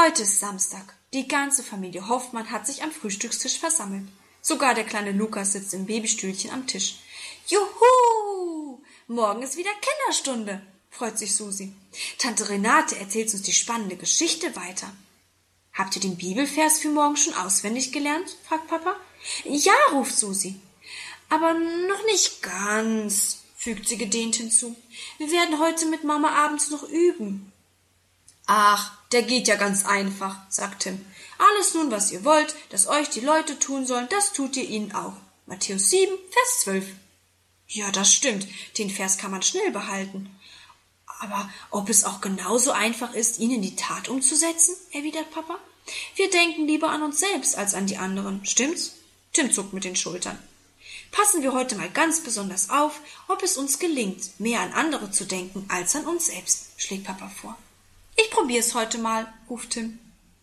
Heute ist Samstag. Die ganze Familie Hoffmann hat sich am Frühstückstisch versammelt. Sogar der kleine Lukas sitzt im Babystühlchen am Tisch. Juhu! Morgen ist wieder Kinderstunde, freut sich Susi. Tante Renate erzählt uns die spannende Geschichte weiter. Habt ihr den Bibelvers für morgen schon auswendig gelernt? Fragt Papa. Ja, ruft Susi. Aber noch nicht ganz, fügt sie gedehnt hinzu. Wir werden heute mit Mama abends noch üben. Ach, der geht ja ganz einfach, sagt Tim. Alles nun, was ihr wollt, dass euch die Leute tun sollen, das tut ihr ihnen auch. Matthäus 7, Vers 12. Ja, das stimmt, den Vers kann man schnell behalten. Aber ob es auch genauso einfach ist, ihn in die Tat umzusetzen, erwidert Papa. Wir denken lieber an uns selbst als an die anderen, stimmt's? Tim zuckt mit den Schultern. Passen wir heute mal ganz besonders auf, ob es uns gelingt, mehr an andere zu denken als an uns selbst, schlägt Papa vor. Ich probier's heute mal, ruft Tim.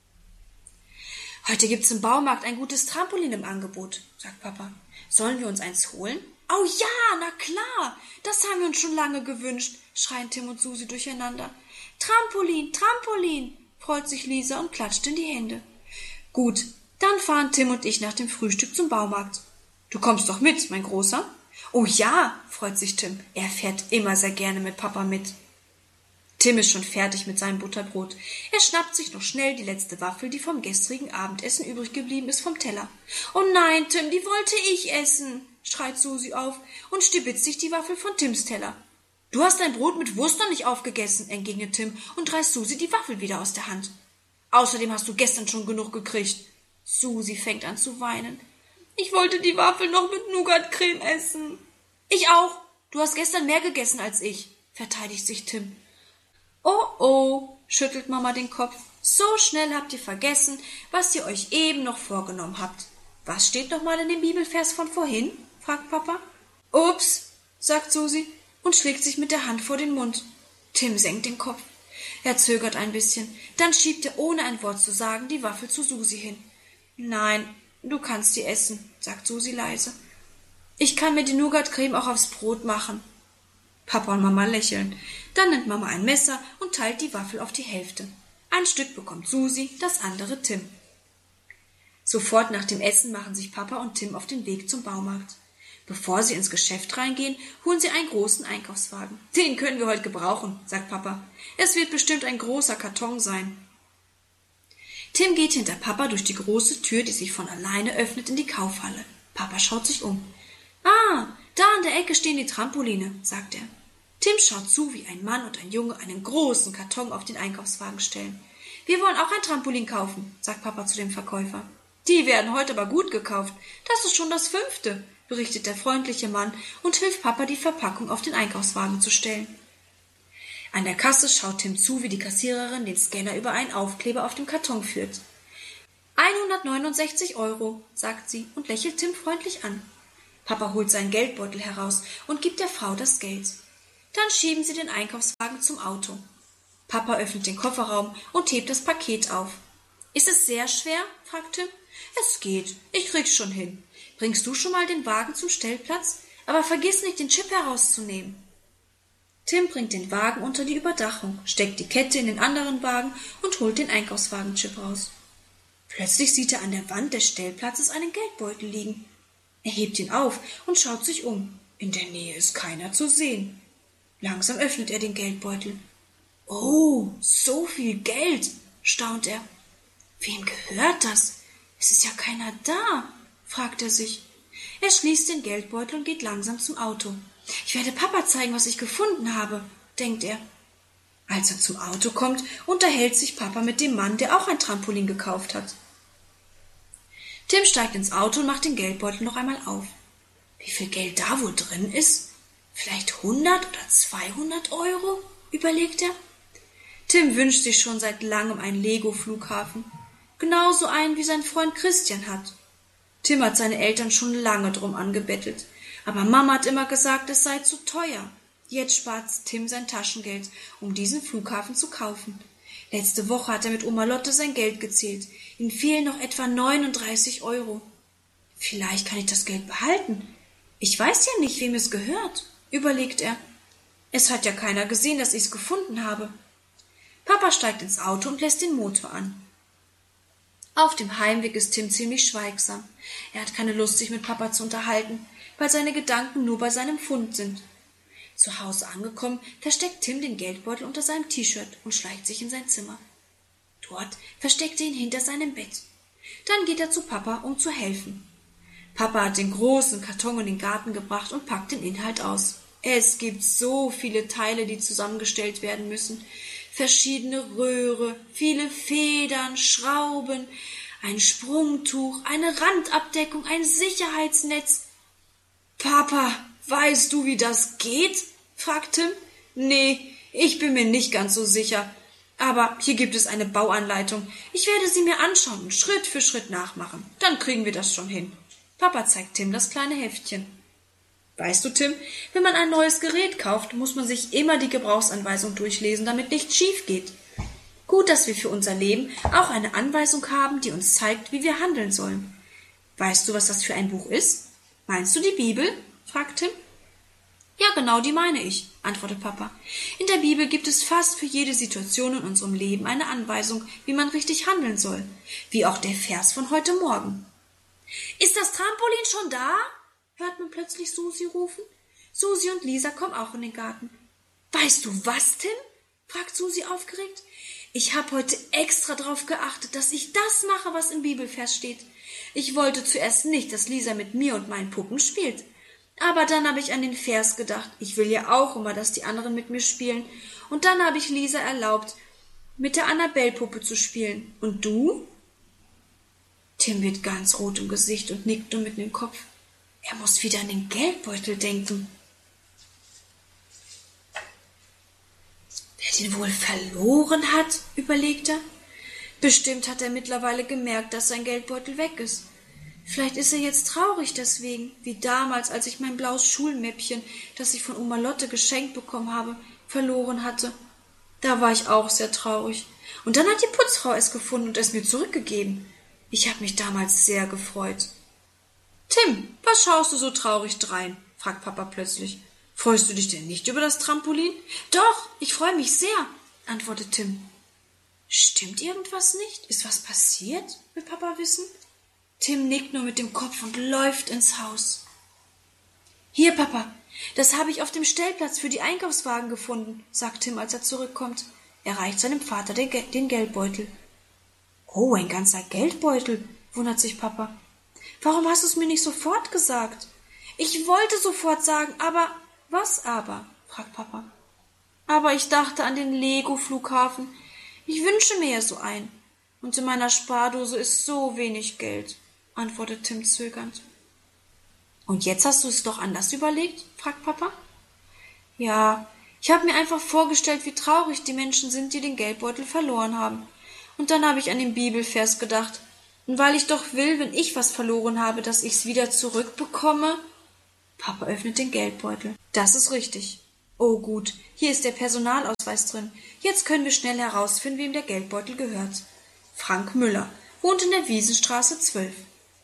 Heute gibt's im Baumarkt ein gutes Trampolin im Angebot, sagt Papa. Sollen wir uns eins holen? Oh ja, na klar, das haben wir uns schon lange gewünscht, schreien Tim und Susi durcheinander. Trampolin, Trampolin, freut sich Lisa und klatscht in die Hände. Gut, dann fahren Tim und ich nach dem Frühstück zum Baumarkt. Du kommst doch mit, mein Großer? Oh ja, freut sich Tim, er fährt immer sehr gerne mit Papa mit. Tim ist schon fertig mit seinem Butterbrot. Er schnappt sich noch schnell die letzte Waffel, die vom gestrigen Abendessen übrig geblieben ist, vom Teller. Oh nein, Tim, die wollte ich essen, schreit Susi auf und stibitzt sich die Waffel von Tims Teller. Du hast dein Brot mit Wurst noch nicht aufgegessen, entgegnet Tim und reißt Susi die Waffel wieder aus der Hand. Außerdem hast du gestern schon genug gekriegt. Susi fängt an zu weinen. Ich wollte die Waffel noch mit Nougatcreme essen. Ich auch. Du hast gestern mehr gegessen als ich, verteidigt sich Tim. Oh, oh, schüttelt Mama den Kopf. So schnell habt ihr vergessen, was ihr euch eben noch vorgenommen habt. Was steht noch mal in dem Bibelvers von vorhin? Fragt Papa. Ups, sagt Susi und schlägt sich mit der Hand vor den Mund. Tim senkt den Kopf. Er zögert ein bisschen. Dann schiebt er, ohne ein Wort zu sagen, die Waffel zu Susi hin. Nein, du kannst die essen, sagt Susi leise. Ich kann mir die Nougatcreme auch aufs Brot machen. Papa und Mama lächeln. Dann nimmt Mama ein Messer und teilt die Waffel auf die Hälfte. Ein Stück bekommt Susi, das andere Tim. Sofort nach dem Essen machen sich Papa und Tim auf den Weg zum Baumarkt. Bevor sie ins Geschäft reingehen, holen sie einen großen Einkaufswagen. Den können wir heute gebrauchen, sagt Papa. Es wird bestimmt ein großer Karton sein. Tim geht hinter Papa durch die große Tür, die sich von alleine öffnet, in die Kaufhalle. Papa schaut sich um. Ah, da an der Ecke stehen die Trampoline, sagt er. Tim schaut zu, wie ein Mann und ein Junge einen großen Karton auf den Einkaufswagen stellen. Wir wollen auch ein Trampolin kaufen, sagt Papa zu dem Verkäufer. Die werden heute aber gut gekauft. Das ist schon das 5., berichtet der freundliche Mann und hilft Papa, die Verpackung auf den Einkaufswagen zu stellen. An der Kasse schaut Tim zu, wie die Kassiererin den Scanner über einen Aufkleber auf dem Karton führt. 169 €, sagt sie und lächelt Tim freundlich an. Papa holt seinen Geldbeutel heraus und gibt der Frau das Geld. Dann schieben sie den Einkaufswagen zum Auto. Papa öffnet den Kofferraum und hebt das Paket auf. Ist es sehr schwer? Fragt Tim. Es geht, ich krieg's schon hin. Bringst du schon mal den Wagen zum Stellplatz? Aber vergiss nicht, den Chip herauszunehmen. Tim bringt den Wagen unter die Überdachung, steckt die Kette in den anderen Wagen und holt den Einkaufswagen-Chip raus. Plötzlich sieht er an der Wand des Stellplatzes einen Geldbeutel liegen. Er hebt ihn auf und schaut sich um. In der Nähe ist keiner zu sehen. Langsam öffnet er den Geldbeutel. Oh, so viel Geld, staunt er. Wem gehört das? Es ist ja keiner da, fragt er sich. Er schließt den Geldbeutel und geht langsam zum Auto. Ich werde Papa zeigen, was ich gefunden habe, denkt er. Als er zum Auto kommt, unterhält sich Papa mit dem Mann, der auch ein Trampolin gekauft hat. Tim steigt ins Auto und macht den Geldbeutel noch einmal auf. Wie viel Geld da wohl drin ist? Vielleicht 100 oder 200 €, überlegt er. Tim wünscht sich schon seit langem einen Lego-Flughafen. Genauso einen, wie sein Freund Christian hat. Tim hat seine Eltern schon lange drum angebettelt. Aber Mama hat immer gesagt, es sei zu teuer. Jetzt spart Tim sein Taschengeld, um diesen Flughafen zu kaufen. Letzte Woche hat er mit Oma Lotte sein Geld gezählt. Ihm fehlen noch etwa 39 €. Vielleicht kann ich das Geld behalten. Ich weiß ja nicht, wem es gehört, überlegt er. Es hat ja keiner gesehen, dass ich es gefunden habe. Papa steigt ins Auto und lässt den Motor an. Auf dem Heimweg ist Tim ziemlich schweigsam. Er hat keine Lust, sich mit Papa zu unterhalten, weil seine Gedanken nur bei seinem Fund sind. Zu Hause angekommen, versteckt Tim den Geldbeutel unter seinem T-Shirt und schleicht sich in sein Zimmer. Dort versteckt er ihn hinter seinem Bett. Dann geht er zu Papa, um zu helfen. Papa hat den großen Karton in den Garten gebracht und packt den Inhalt aus. Es gibt so viele Teile, die zusammengestellt werden müssen. Verschiedene Röhre, viele Federn, Schrauben, ein Sprungtuch, eine Randabdeckung, ein Sicherheitsnetz. »Papa, weißt du, wie das geht?« fragt Tim. »Nee, ich bin mir nicht ganz so sicher. Aber hier gibt es eine Bauanleitung. Ich werde sie mir anschauen und Schritt für Schritt nachmachen. Dann kriegen wir das schon hin.« Papa zeigt Tim das kleine Heftchen. »Weißt du, Tim, wenn man ein neues Gerät kauft, muss man sich immer die Gebrauchsanweisung durchlesen, damit nichts schief geht. Gut, dass wir für unser Leben auch eine Anweisung haben, die uns zeigt, wie wir handeln sollen. Weißt du, was das für ein Buch ist? Meinst du die Bibel?« fragt Tim. »Ja, genau, die meine ich«, antwortet Papa. »In der Bibel gibt es fast für jede Situation in unserem Leben eine Anweisung, wie man richtig handeln soll, wie auch der Vers von heute Morgen.« »Ist das Trampolin schon da?« hört man plötzlich Susi rufen. Susi und Lisa kommen auch in den Garten. »Weißt du was, Tim?« fragt Susi aufgeregt. »Ich habe heute extra darauf geachtet, dass ich das mache, was im Bibelvers steht. Ich wollte zuerst nicht, dass Lisa mit mir und meinen Puppen spielt. Aber dann habe ich an den Vers gedacht. Ich will ja auch immer, dass die anderen mit mir spielen. Und dann habe ich Lisa erlaubt, mit der Annabelle-Puppe zu spielen. Und du?« Tim wird ganz rot im Gesicht und nickt nur mit dem Kopf. Er muss wieder an den Geldbeutel denken. Wer den wohl verloren hat, überlegt er. Bestimmt hat er mittlerweile gemerkt, dass sein Geldbeutel weg ist. Vielleicht ist er jetzt traurig deswegen, wie damals, als ich mein blaues Schulmäppchen, das ich von Oma Lotte geschenkt bekommen habe, verloren hatte. Da war ich auch sehr traurig. Und dann hat die Putzfrau es gefunden und es mir zurückgegeben. Ich habe mich damals sehr gefreut. »Tim, was schaust du so traurig drein?« fragt Papa plötzlich. »Freust du dich denn nicht über das Trampolin?« »Doch, ich freue mich sehr«, antwortet Tim. »Stimmt irgendwas nicht? Ist was passiert?« will Papa wissen. Tim nickt nur mit dem Kopf und läuft ins Haus. »Hier, Papa, das habe ich auf dem Stellplatz für die Einkaufswagen gefunden«, sagt Tim, als er zurückkommt. Er reicht seinem Vater den Geldbeutel. »Oh, ein ganzer Geldbeutel«, wundert sich Papa. »Warum hast du es mir nicht sofort gesagt?« »Ich wollte sofort sagen, aber...« »Was aber?« fragt Papa. »Aber ich dachte an den Lego-Flughafen. Ich wünsche mir ja so einen. Und in meiner Spardose ist so wenig Geld«, antwortet Tim zögernd. »Und jetzt hast du es doch anders überlegt?« fragt Papa. »Ja, ich habe mir einfach vorgestellt, wie traurig die Menschen sind, die den Geldbeutel verloren haben. Und dann habe ich an den Bibelvers gedacht. Und weil ich doch will, wenn ich was verloren habe, dass ich's wieder zurückbekomme.« Papa öffnet den Geldbeutel. »Das ist richtig. Oh gut, hier ist der Personalausweis drin. Jetzt können wir schnell herausfinden, wem der Geldbeutel gehört. Frank Müller, wohnt in der Wiesenstraße 12.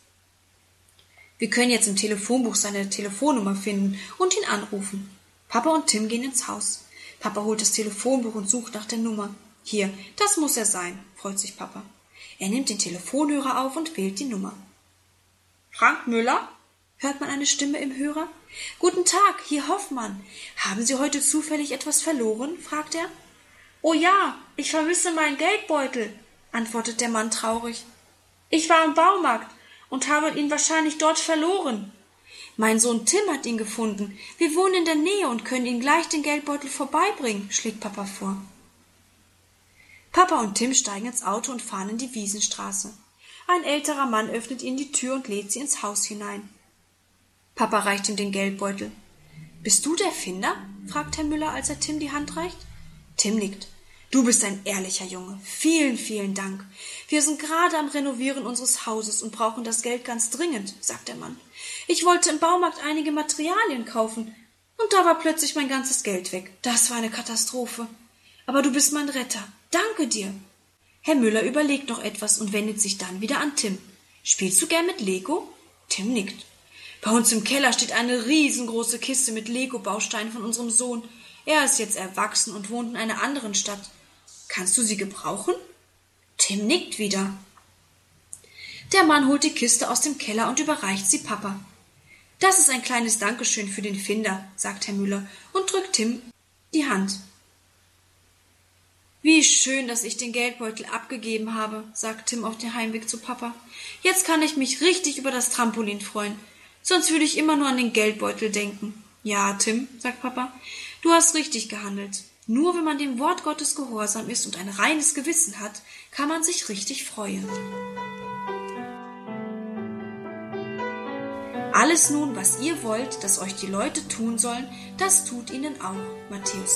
Wir können jetzt im Telefonbuch seine Telefonnummer finden und ihn anrufen.« Papa und Tim gehen ins Haus. Papa holt das Telefonbuch und sucht nach der Nummer. »Hier, das muss er sein«, freut sich Papa. Er nimmt den Telefonhörer auf und wählt die Nummer. »Frank Müller?« hört man eine Stimme im Hörer. »Guten Tag, hier Hoffmann. Haben Sie heute zufällig etwas verloren?« fragt er. »Oh ja, ich vermisse meinen Geldbeutel«, antwortet der Mann traurig. »Ich war im Baumarkt und habe ihn wahrscheinlich dort verloren. Mein Sohn Tim hat ihn gefunden. Wir wohnen in der Nähe und können ihm gleich den Geldbeutel vorbeibringen«, schlägt Papa vor. Papa und Tim steigen ins Auto und fahren in die Wiesenstraße. Ein älterer Mann öffnet ihnen die Tür und lädt sie ins Haus hinein. Papa reicht ihm den Geldbeutel. »Bist du der Finder?« fragt Herr Müller, als er Tim die Hand reicht. Tim nickt. »Du bist ein ehrlicher Junge. Vielen, vielen Dank. Wir sind gerade am Renovieren unseres Hauses und brauchen das Geld ganz dringend«, sagt der Mann. »Ich wollte im Baumarkt einige Materialien kaufen, und da war plötzlich mein ganzes Geld weg. Das war eine Katastrophe. Aber du bist mein Retter. Danke dir.« Herr Müller überlegt noch etwas und wendet sich dann wieder an Tim. »Spielst du gern mit Lego?« Tim nickt. »Bei uns im Keller steht eine riesengroße Kiste mit Lego-Bausteinen von unserem Sohn. Er ist jetzt erwachsen und wohnt in einer anderen Stadt. Kannst du sie gebrauchen?« Tim nickt wieder. Der Mann holt die Kiste aus dem Keller und überreicht sie Papa. »Das ist ein kleines Dankeschön für den Finder«, sagt Herr Müller und drückt Tim die Hand. »Wie schön, dass ich den Geldbeutel abgegeben habe«, sagt Tim auf dem Heimweg zu Papa. »Jetzt kann ich mich richtig über das Trampolin freuen. Sonst würde ich immer nur an den Geldbeutel denken.« »Ja, Tim«, sagt Papa, »du hast richtig gehandelt. Nur wenn man dem Wort Gottes gehorsam ist und ein reines Gewissen hat, kann man sich richtig freuen.« »Alles nun, was ihr wollt, dass euch die Leute tun sollen, das tut ihnen auch.« Matthäus